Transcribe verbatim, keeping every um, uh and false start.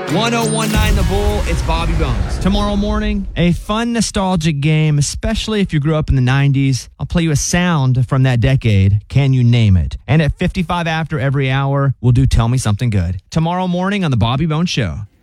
one oh one nine The Bull, it's Bobby Bones. Tomorrow morning, a fun nostalgic game, especially if you grew up in the nineties. I'll play you a sound from that decade. Can you name it? And at fifty-five after every hour, we'll do Tell Me Something Good. Tomorrow morning on The Bobby Bones Show.